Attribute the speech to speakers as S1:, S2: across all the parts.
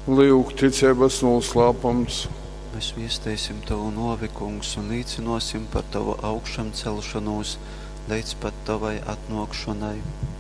S1: Lūk, ticības noslēpums.
S2: Mēs viestēsim Tavu novi, Kungs, un līdzinosim par Tavu augšam celšanos līdz pat Tavai atnākšanai.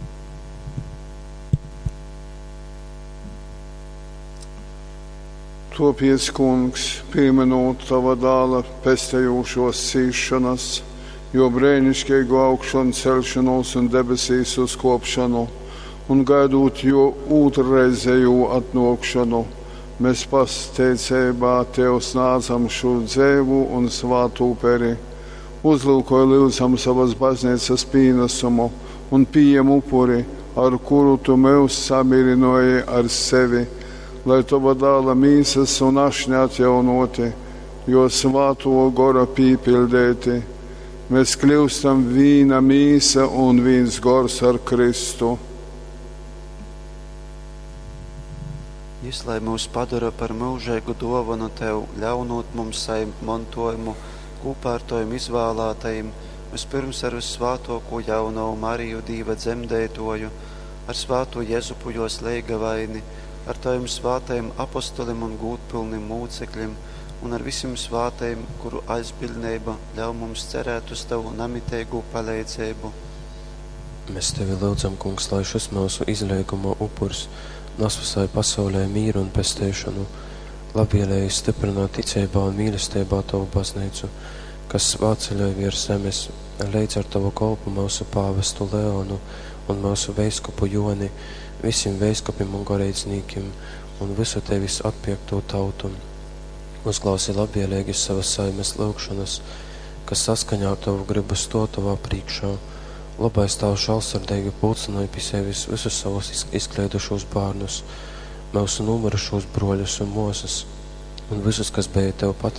S1: Topies, Kungs, pieminot Tava dēla pestējošos cīšanas, jo brēnišķīgu augšanu celšanos un debesīs uzkopšanu, un gaidot jo otrreizējo atnākšanu, mēs pasteicībā Tev snācam šo dzēvu un svātu uperi, uzlūkoju lūdzam savas baznīcas pienesumu un pieejam upuri, ar kuru Tu mūs samierinoji ar sevi, lai Tava dēla mīsas un ašņi atjaunoti, jo svāto gora pīpildēti. Mēs kļūstam vīna mīsa un vīns gors ar Kristu.
S2: Jis, lai mūs padara par mūžēgu dovanu Tev, ļaunot mums savu mantojumu, kopā ar Taviem izvēlētajiem, vispirms ar svātoko jauno Mariju Dīva dzemdētoju, ar svāto Jezupu jos leigavaini, ar Taviem svātajiem apostolim un gūtpilnim mūcekļiem un ar visiem svātajiem, kuru aizbildnība ļauj mums cerēt uz Tavu namitēgu palīdzību.
S3: Mēs Tevi lūdzam, Kungs, lai šis mūsu izlieguma upurs nes visai pasaulē mīru un pestēšanu, labvēlēji stiprināt ticībā un mīlestībā Tavu baznīcu, kas svāceļoja virs zemes, līdz ar Tavu kalpu mūsu pāvestu Leonu un mūsu veiskupu Joni, visiem veiskupim un garīdzniekiem un visu Tevis atpiekto tautu. Uzklausi labvēlīgi savas saimes lūgšanas, kas saskaņā ar Tavu gribu sto Tavā priekšā. Labais Tavs žēlsirdīgi pulcināja pie sevis visus savus izkliedušos bērnus, mūsu numirušos broļus un mūsas, un visus, kas bija Tev